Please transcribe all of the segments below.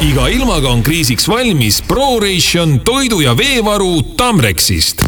Iga ilmaga on kriisiks valmis ProRation toidu- ja veevaru Tamrexist.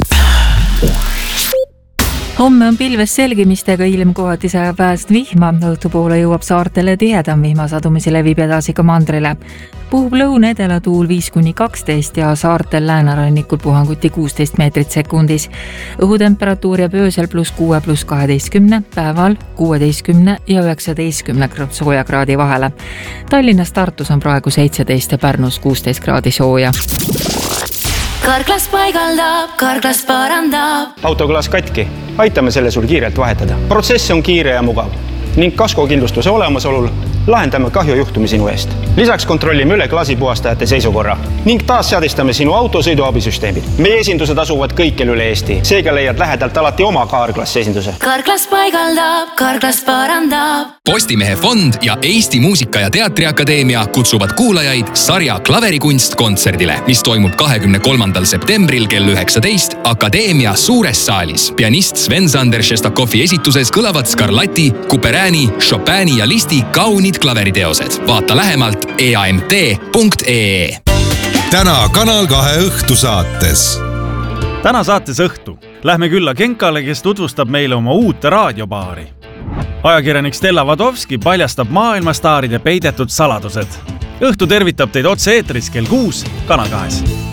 Homme on pilves selgimistega, ilm kohati sajab väest vihma. Õhtupoole jõuab saartele tihedam vihmasadu, mis levib edasi ka mandrile. Puhub lõuna-edela tuul 5-12 ja saartel läänerannikul puhanguti 16 meetrit sekundis. Õhutemperatuur jääb öösel +6–12, päeval 16 ja 19 sooja kraadi vahele. Tallinnas, Tartus on praegu 17 ja Pärnus 16 kraadi sooja. Karklas paigaldab, Karklas parandab. Autoklaas katki. Aitame selle sul kiirelt vahetada. Protsess on kiire ja mugav ning kaskokindlustuse olemasolul lahendame kahjujuhtumi sinu eest. Lisaks kontrollime üle klaasipuhastajate seisukorra ning taas seadistame sinu autosõiduabisüsteemid. Meie esindused asuvad kõikjal üle Eesti. Seega leiad lähedalt alati oma Karklas esinduse. Karklas paigaldab, Karklas parandab. Postimehe fond ja Eesti Muusika- ja Teatriakadeemia kutsuvad kuulajaid sarja Klaverikunst kontserdile, mis toimub 23. septembril kell 19 Akadeemia suures saalis. Pianist Sven-Sander Šestakovi esituses kõlavad Scarlatti, Couperini, Chopini ja Listi kaunid klaveriteosed. Vaata lähemalt eamt.ee. Täna Kanal 2 õhtusaates. Täna saates õhtu lähme külla Genkale, kes tutvustab meile oma uut raadiobaari. Ajakirjanik Stella Vadovski paljastab maailmastaaride peidetud saladused. Õhtu tervitab teid otse eetris kell 6 Kanal 2.